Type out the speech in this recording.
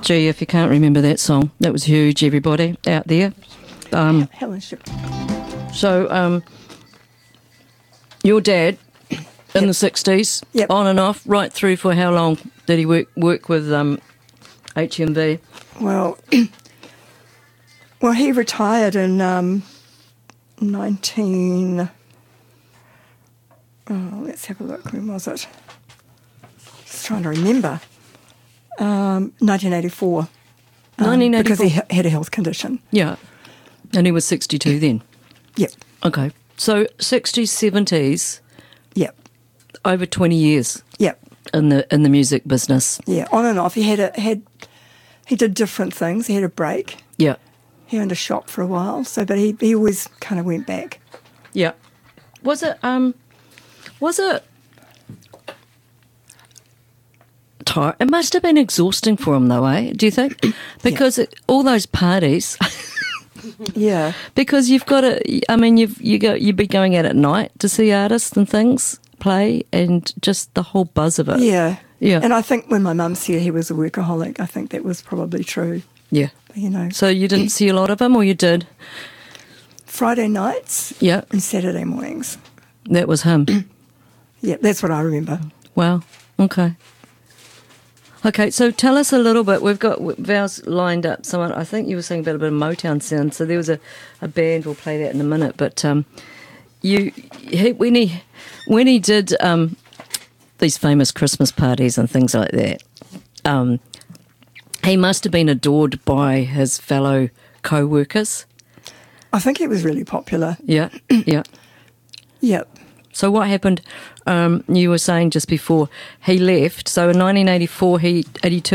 Gee, if you can't remember that song, that was huge, everybody out there. Helen Ship. So, your dad in the 60s, Yep. on and off, right through for how long did he work with HMV? Well, he retired in let's have a look. When was it? Just trying to remember. 1984. 1984? Because he had a health condition. Yeah. And he was 62 then? Yep. Okay. So 60s, 70s, Yep. over 20 years Yep. in the music business. Yeah, on and off. He he did different things. He had a break. Yeah. He owned a shop for a while, but he always kind of went back. Yeah. Was it it must have been exhausting for him though, eh? Do you think? Because all those parties. Yeah. Because you've got to. I mean, you'd be going out at night to see artists and things play, and just the whole buzz of it. Yeah. Yeah. And I think when my mum said he was a workaholic, I think that was probably true. Yeah. You know. So you didn't see a lot of him, or you did? Friday nights. Yeah. And Saturday mornings. That was him. Yeah, that's what I remember. Wow. Okay. Okay, so tell us a little bit. We've got Val's lined up. Someone, I think you were saying about a bit of Motown sound. So there was a band. We'll play that in a minute. But when he did these famous Christmas parties and things like that, he must have been adored by his fellow co-workers. I think he was really popular. Yeah, yeah. Yep. So what happened? You were saying just before he left. So in 1984, 82.